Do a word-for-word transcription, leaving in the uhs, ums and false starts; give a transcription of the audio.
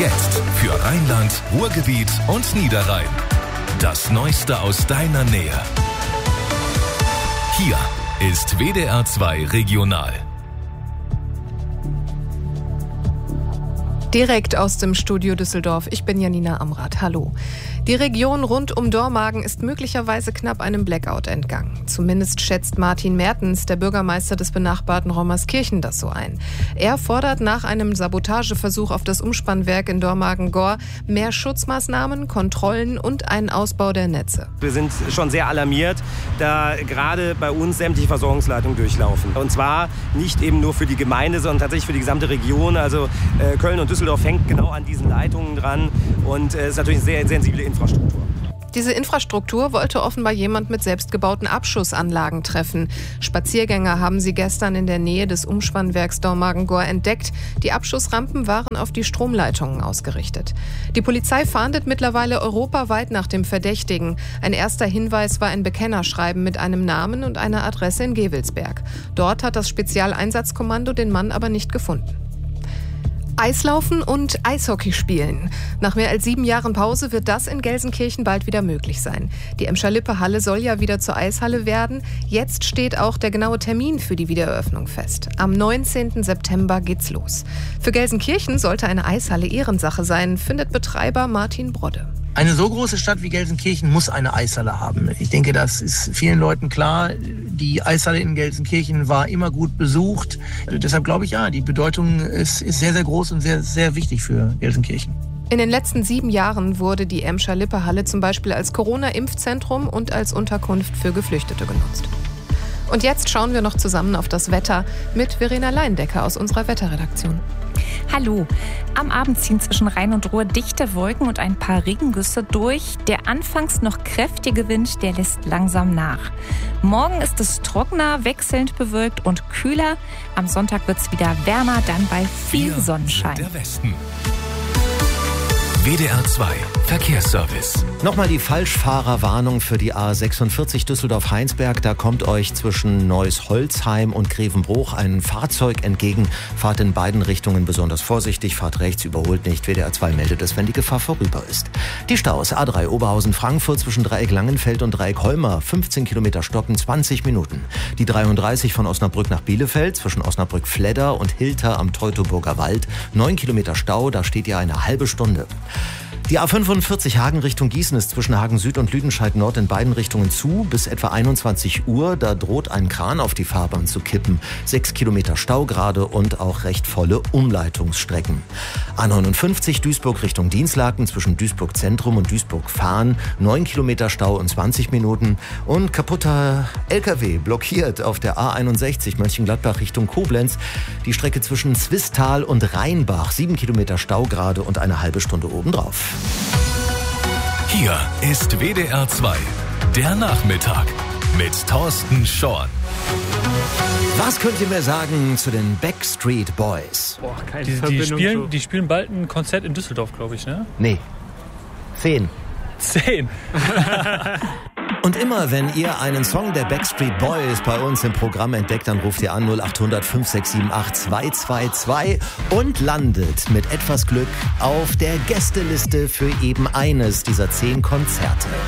Jetzt für Rheinland, Ruhrgebiet und Niederrhein. Das Neueste aus deiner Nähe. Hier ist W D R zwei Regional. Direkt aus dem Studio Düsseldorf. Ich bin Janina Amrath. Hallo. Die Region rund um Dormagen ist möglicherweise knapp einem Blackout entgangen. Zumindest schätzt Martin Mertens, der Bürgermeister des benachbarten Rommerskirchen, das so ein. Er fordert nach einem Sabotageversuch auf das Umspannwerk in Dormagen-Gor mehr Schutzmaßnahmen, Kontrollen und einen Ausbau der Netze. Wir sind schon sehr alarmiert, da gerade bei uns sämtliche Versorgungsleitungen durchlaufen. Und zwar nicht eben nur für die Gemeinde, sondern tatsächlich für die gesamte Region. Also äh, Köln und Düsseldorf hängt genau an diesen Leitungen dran und es äh, ist natürlich eine sehr sensible Infrastruktur. Diese Infrastruktur wollte offenbar jemand mit selbstgebauten Abschussanlagen treffen. Spaziergänger haben sie gestern in der Nähe des Umspannwerks Dormagen-Gor entdeckt. Die Abschussrampen waren auf die Stromleitungen ausgerichtet. Die Polizei fahndet mittlerweile europaweit nach dem Verdächtigen. Ein erster Hinweis war ein Bekennerschreiben mit einem Namen und einer Adresse in Gevelsberg. Dort hat das Spezialeinsatzkommando den Mann aber nicht gefunden. Eislaufen und Eishockey spielen. Nach mehr als sieben Jahren Pause wird das in Gelsenkirchen bald wieder möglich sein. Die Emscher-Lippe-Halle soll ja wieder zur Eishalle werden. Jetzt steht auch der genaue Termin für die Wiedereröffnung fest. Am neunzehnten September geht's los. Für Gelsenkirchen sollte eine Eishalle Ehrensache sein, findet Betreiber Martin Brodde. Eine so große Stadt wie Gelsenkirchen muss eine Eishalle haben. Ich denke, das ist vielen Leuten klar. Die Eishalle in Gelsenkirchen war immer gut besucht. Deshalb glaube ich, ja, die Bedeutung ist, ist sehr, sehr groß und sehr, sehr wichtig für Gelsenkirchen. In den letzten sieben Jahren wurde die Emscher-Lippe-Halle zum Beispiel als Corona-Impfzentrum und als Unterkunft für Geflüchtete genutzt. Und jetzt schauen wir noch zusammen auf das Wetter mit Verena Leindecker aus unserer Wetterredaktion. Hallo. Am Abend ziehen zwischen Rhein und Ruhr dichte Wolken und ein paar Regengüsse durch. Der anfangs noch kräftige Wind, der lässt langsam nach. Morgen ist es trockener, wechselnd bewölkt und kühler. Am Sonntag wird es wieder wärmer, dann bei viel Wir Sonnenschein. sind der Westen. W D R zwei Verkehrsservice. Nochmal die Falschfahrerwarnung für die A sechsundvierzig Düsseldorf-Heinsberg. Da kommt euch zwischen Neuss-Holzheim und Grevenbruch ein Fahrzeug entgegen. Fahrt in beiden Richtungen besonders vorsichtig. Fahrt rechts, überholt nicht. W D R zwei meldet es, wenn die Gefahr vorüber ist. Die Staus A drei Oberhausen-Frankfurt zwischen Dreieck Langenfeld und Dreieck Holmer. fünfzehn Kilometer stocken, zwanzig Minuten. Die dreiunddreißig von Osnabrück nach Bielefeld zwischen Osnabrück-Fledder und Hilter am Teutoburger Wald. neun Kilometer Stau, da steht ihr eine halbe Stunde. Die A fünfundvierzig Hagen Richtung Gießen ist zwischen Hagen Süd und Lüdenscheid Nord in beiden Richtungen zu. Bis etwa einundzwanzig Uhr, da droht ein Kran auf die Fahrbahn zu kippen. Sechs Kilometer Stau gerade und auch recht volle Umleitungsstrecken. A neunundfünfzig Duisburg Richtung Dinslaken zwischen Duisburg Zentrum und Duisburg Fahn. Neun Kilometer Stau und zwanzig Minuten. Und kaputter L K W blockiert auf der A einundsechzig Mönchengladbach Richtung Koblenz. Die Strecke zwischen Zwistal und Rheinbach. Sieben Kilometer Stau gerade und eine halbe Stunde obendrauf. Hier ist W D R zwei, der Nachmittag mit Thorsten Schorn. Was könnt ihr mir sagen zu den Backstreet Boys? Boah, keine Die, die, Verbindung spielen, zu- die spielen bald ein Konzert in Düsseldorf, glaube ich, ne? Nee. Zehn. Zehn. Und immer, wenn ihr einen Song der Backstreet Boys bei uns im Programm entdeckt, dann ruft ihr an null acht hundert fünf sechs sieben acht zwei zwei zwei und landet mit etwas Glück auf der Gästeliste für eben eines dieser zehn Konzerte.